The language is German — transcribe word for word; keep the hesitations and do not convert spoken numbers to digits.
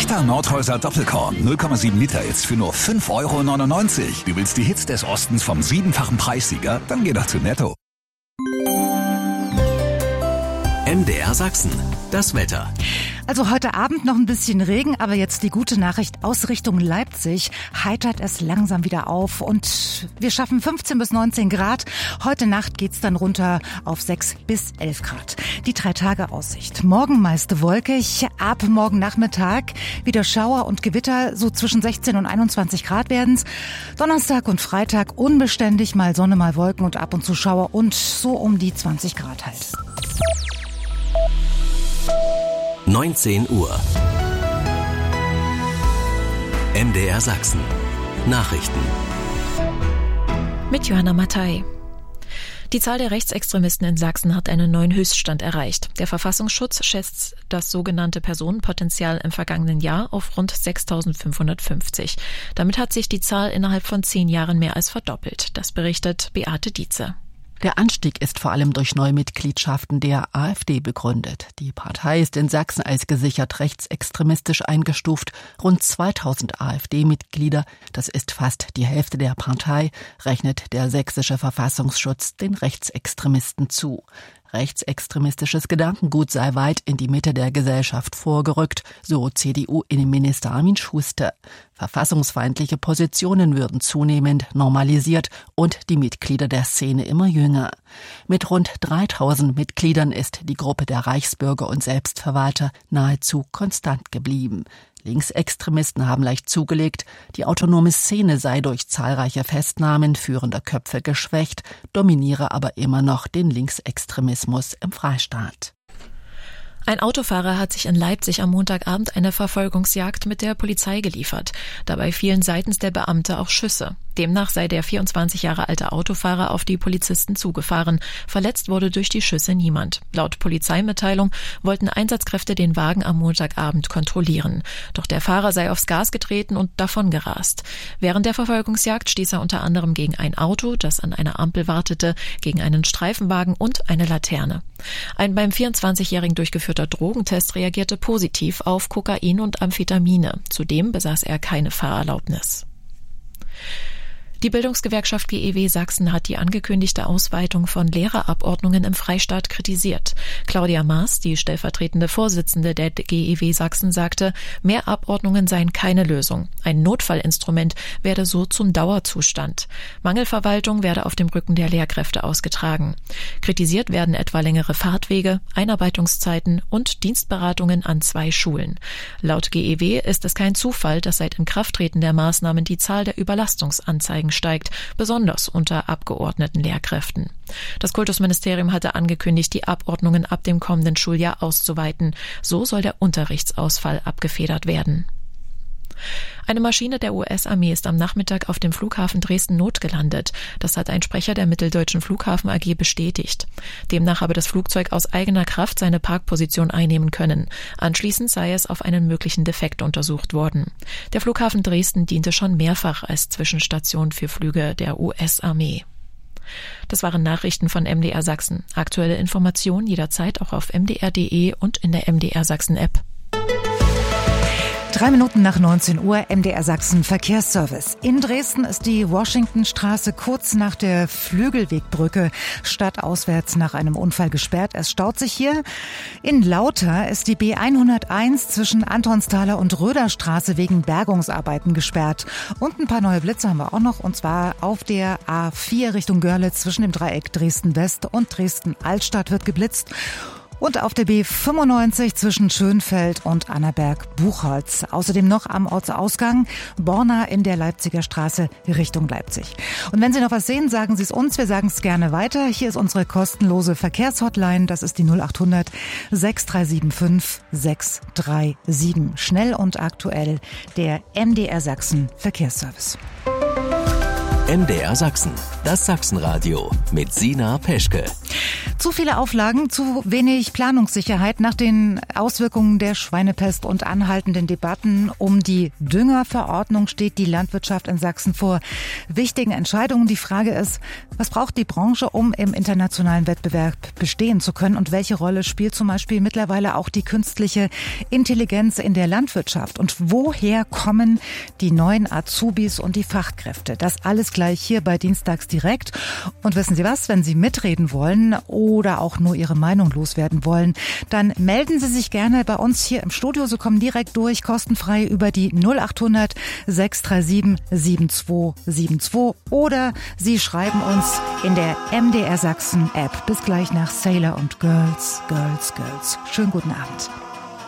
Echter Nordhäuser Doppelkorn, null Komma sieben Liter jetzt für nur fünf Euro neunundneunzig. Du willst die Hits des Ostens vom siebenfachen Preissieger? Dann geh doch zu Netto. M D R Sachsen, das Wetter. Also heute Abend noch ein bisschen Regen, aber jetzt die gute Nachricht aus Richtung Leipzig heitert es langsam wieder auf und wir schaffen fünfzehn bis neunzehn Grad. Heute Nacht geht's dann runter auf sechs bis elf Grad. Die drei Tage Aussicht. Morgen meist wolkig, ab morgen Nachmittag wieder Schauer und Gewitter, so zwischen sechzehn und einundzwanzig Grad werden's. Donnerstag und Freitag unbeständig, mal Sonne, mal Wolken und ab und zu Schauer und so um die zwanzig Grad halt. neunzehn Uhr. M D R Sachsen. Nachrichten. Mit Johanna Mattei. Die Zahl der Rechtsextremisten in Sachsen hat einen neuen Höchststand erreicht. Der Verfassungsschutz schätzt das sogenannte Personenpotenzial im vergangenen Jahr auf rund sechstausendfünfhundertfünfzig. Damit hat sich die Zahl innerhalb von zehn Jahren mehr als verdoppelt. Das berichtet Beate Dietze. Der Anstieg ist vor allem durch Neumitgliedschaften der AfD begründet. Die Partei ist in Sachsen als gesichert rechtsextremistisch eingestuft. Rund zweitausend AfD-Mitglieder, das ist fast die Hälfte der Partei, rechnet der sächsische Verfassungsschutz den Rechtsextremisten zu. Rechtsextremistisches Gedankengut sei weit in die Mitte der Gesellschaft vorgerückt, so C D U-Innenminister Armin Schuster. Verfassungsfeindliche Positionen würden zunehmend normalisiert und die Mitglieder der Szene immer jünger. Mit rund dreitausend Mitgliedern ist die Gruppe der Reichsbürger und Selbstverwalter nahezu konstant geblieben. Linksextremisten haben leicht zugelegt, die autonome Szene sei durch zahlreiche Festnahmen führender Köpfe geschwächt, dominiere aber immer noch den Linksextremismus im Freistaat. Ein Autofahrer hat sich in Leipzig am Montagabend eine Verfolgungsjagd mit der Polizei geliefert. Dabei fielen seitens der Beamte auch Schüsse. Demnach sei der vierundzwanzig Jahre alte Autofahrer auf die Polizisten zugefahren. Verletzt wurde durch die Schüsse niemand. Laut Polizeimitteilung wollten Einsatzkräfte den Wagen am Montagabend kontrollieren. Doch der Fahrer sei aufs Gas getreten und davongerast. Während der Verfolgungsjagd stieß er unter anderem gegen ein Auto, das an einer Ampel wartete, gegen einen Streifenwagen und eine Laterne. Ein beim vierundzwanzigjährigen durchgeführter Drogentest reagierte positiv auf Kokain und Amphetamine. Zudem besaß er keine Fahrerlaubnis. Die Bildungsgewerkschaft G E W Sachsen hat die angekündigte Ausweitung von Lehrerabordnungen im Freistaat kritisiert. Claudia Maas, die stellvertretende Vorsitzende der G E W Sachsen, sagte, mehr Abordnungen seien keine Lösung. Ein Notfallinstrument werde so zum Dauerzustand. Mangelverwaltung werde auf dem Rücken der Lehrkräfte ausgetragen. Kritisiert werden etwa längere Fahrtwege, Einarbeitungszeiten und Dienstberatungen an zwei Schulen. Laut G E W ist es kein Zufall, dass seit Inkrafttreten der Maßnahmen die Zahl der Überlastungsanzeigen steigt, besonders unter abgeordneten Lehrkräften. Das Kultusministerium hatte angekündigt, die Abordnungen ab dem kommenden Schuljahr auszuweiten. So soll der Unterrichtsausfall abgefedert werden. Eine Maschine der U S-Armee ist am Nachmittag auf dem Flughafen Dresden notgelandet. Das hat ein Sprecher der Mitteldeutschen Flughafen A G bestätigt. Demnach habe das Flugzeug aus eigener Kraft seine Parkposition einnehmen können. Anschließend sei es auf einen möglichen Defekt untersucht worden. Der Flughafen Dresden diente schon mehrfach als Zwischenstation für Flüge der U S-Armee. Das waren Nachrichten von M D R Sachsen. Aktuelle Informationen jederzeit auch auf m d r punkt d e und in der M D R Sachsen App. Drei Minuten nach neunzehn Uhr, M D R Sachsen Verkehrsservice. In Dresden ist die Washingtonstraße kurz nach der Flügelwegbrücke stadtauswärts nach einem Unfall gesperrt. Es staut sich hier. In Lauter ist die B hunderteins zwischen Antonsthaler und Röderstraße wegen Bergungsarbeiten gesperrt. Und ein paar neue Blitze haben wir auch noch, und zwar auf der A vier Richtung Görlitz zwischen dem Dreieck Dresden-West und Dresden-Altstadt wird geblitzt. Und auf der B fünfundneunzig zwischen Schönfeld und Annaberg-Buchholz. Außerdem noch am Ortsausgang Borna in der Leipziger Straße Richtung Leipzig. Und wenn Sie noch was sehen, sagen Sie es uns. Wir sagen es gerne weiter. Hier ist unsere kostenlose Verkehrshotline. Das ist die null acht hundert sechs drei sieben fünf sechs drei sieben. Schnell und aktuell der M D R Sachsen Verkehrsservice. M D R Sachsen, das Sachsenradio mit Sina Peschke. Zu viele Auflagen, zu wenig Planungssicherheit nach den Auswirkungen der Schweinepest und anhaltenden Debatten um die Düngerverordnung steht die Landwirtschaft in Sachsen vor wichtigen Entscheidungen. Die Frage ist, was braucht die Branche, um im internationalen Wettbewerb bestehen zu können? Und welche Rolle spielt zum Beispiel mittlerweile auch die künstliche Intelligenz in der Landwirtschaft? Und woher kommen die neuen Azubis und die Fachkräfte? Das alles gleich hier bei Dienstags direkt. Und wissen Sie was, wenn Sie mitreden wollen oder auch nur Ihre Meinung loswerden wollen, dann melden Sie sich gerne bei uns hier im Studio. Sie kommen direkt durch, kostenfrei über die null acht hundert sechs drei sieben sieben zwei sieben zwei oder Sie schreiben uns in der M D R Sachsen App. Bis gleich nach Sailor und Girls, Girls, Girls. Schönen guten Abend.